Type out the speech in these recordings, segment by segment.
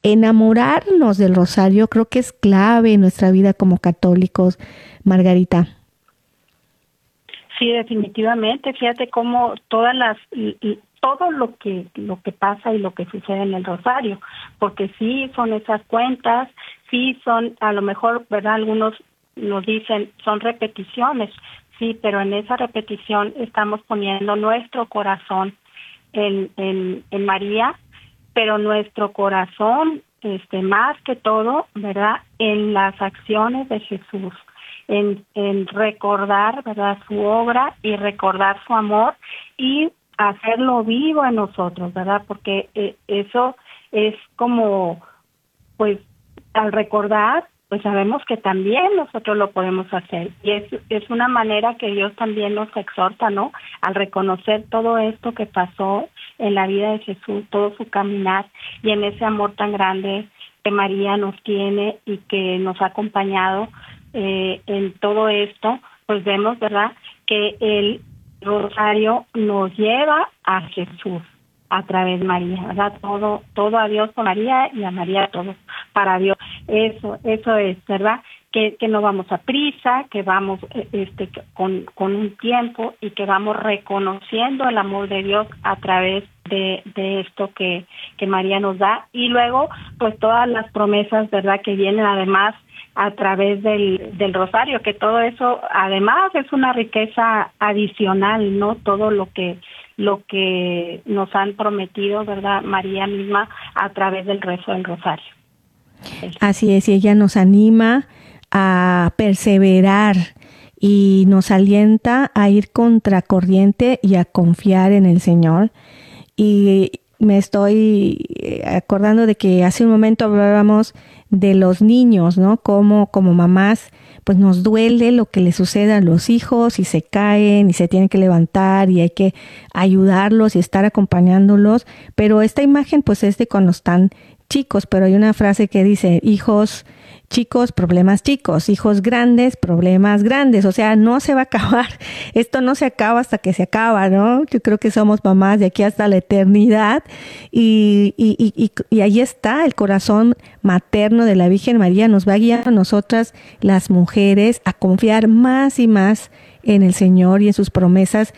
enamorarnos del rosario creo que es clave en nuestra vida como católicos, Margarita. Sí, definitivamente. Fíjate cómo todo lo que pasa y lo que sucede en el rosario, porque sí son esas cuentas, sí son, a lo mejor, ¿verdad? Algunos nos dicen son repeticiones, sí, pero en esa repetición estamos poniendo nuestro corazón en María, pero nuestro corazón, más que todo, ¿verdad? En las acciones de Jesús, en recordar, ¿verdad? Su obra y recordar su amor y hacerlo vivo en nosotros, ¿verdad? Porque eso es como, pues, al recordar, pues sabemos que también nosotros lo podemos hacer. Y es una manera que Dios también nos exhorta, ¿no? Al reconocer todo esto que pasó en la vida de Jesús, todo su caminar, y en ese amor tan grande que María nos tiene y que nos ha acompañado en todo esto, pues vemos, ¿verdad?, que el rosario nos lleva a Jesús a través de María, ¿verdad? Todo a Dios por María y a María todo para Dios. Eso es, ¿verdad? Que no vamos a prisa, que vamos con un tiempo y que vamos reconociendo el amor de Dios a través de esto que María nos da, y luego pues todas las promesas, ¿verdad?, que vienen además a través del rosario, que todo eso además es una riqueza adicional, ¿no? Todo lo que nos han prometido, ¿verdad?, María misma a través del rezo del rosario. Así es, y ella nos anima a perseverar y nos alienta a ir contracorriente y a confiar en el Señor. Y me estoy acordando de que hace un momento hablábamos de los niños, ¿no? Como mamás, pues nos duele lo que les sucede a los hijos y se caen y se tienen que levantar y hay que ayudarlos y estar acompañándolos. Pero esta imagen pues es de cuando están chicos, pero hay una frase que dice, hijos chicos, problemas chicos, hijos grandes, problemas grandes, o sea, no se va a acabar, esto no se acaba hasta que se acaba, ¿no? Yo creo que somos mamás de aquí hasta la eternidad y ahí está el corazón materno de la Virgen María, nos va a guiar a nosotras las mujeres a confiar más y más en el Señor y en sus promesas.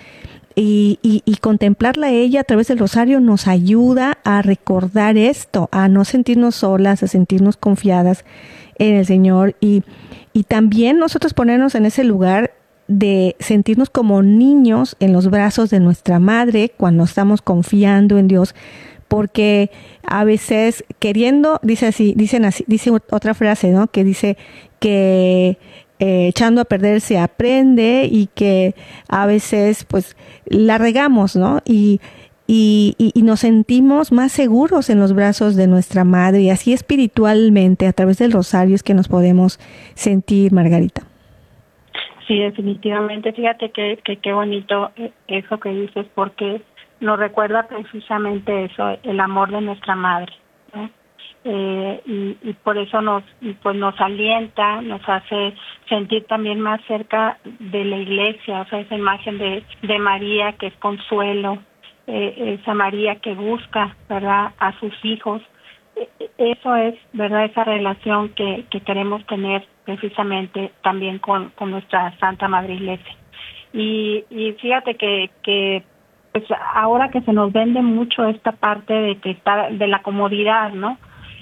Y contemplarla a ella a través del rosario nos ayuda a recordar esto, a no sentirnos solas, a sentirnos confiadas en el Señor y también nosotros ponernos en ese lugar de sentirnos como niños en los brazos de nuestra madre cuando estamos confiando en Dios, porque a veces queriendo, dice otra frase, ¿no? Que dice que echando a perder se aprende y que a veces pues la regamos, ¿no? Y nos sentimos más seguros en los brazos de nuestra madre y así espiritualmente a través del rosario es que nos podemos sentir, Margarita. Sí, definitivamente. Fíjate que qué bonito eso que dices, porque nos recuerda precisamente eso, el amor de nuestra madre, ¿no? Y por eso nos alienta, nos hace sentir también más cerca de la iglesia, o sea, esa imagen de María que es consuelo, esa María que busca, ¿verdad?, a sus hijos. Eso es, ¿verdad?, esa relación que queremos tener precisamente también con nuestra Santa Madre Iglesia. Y fíjate que pues ahora que se nos vende mucho esta parte de la comodidad, ¿no?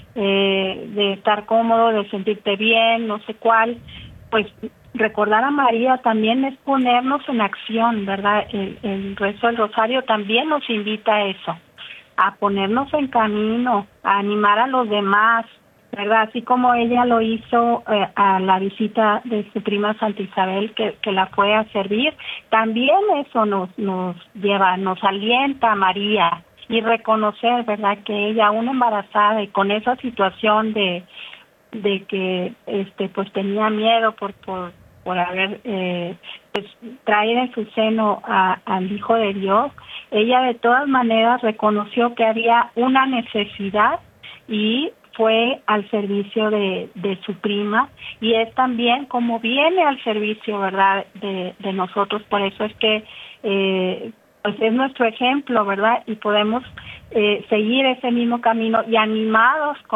De estar cómodo, de sentirte bien, no sé cuál, pues recordar a María también es ponernos en acción, ¿verdad? El rezo del rosario también nos invita a eso, a ponernos en camino, a animar a los demás, ¿verdad? Así como ella lo hizo a la visita de su prima Santa Isabel, que la fue a servir, también eso nos lleva, nos alienta a María, y reconocer, ¿verdad?, que ella aún embarazada y con esa situación de que pues tenía miedo por haber pues traído en su seno al Hijo de Dios, ella de todas maneras reconoció que había una necesidad y fue al servicio de su prima, y es también como viene al servicio, ¿verdad?, de nosotros. Por eso es que pues es nuestro ejemplo, ¿verdad?, y podemos seguir ese mismo camino y animados con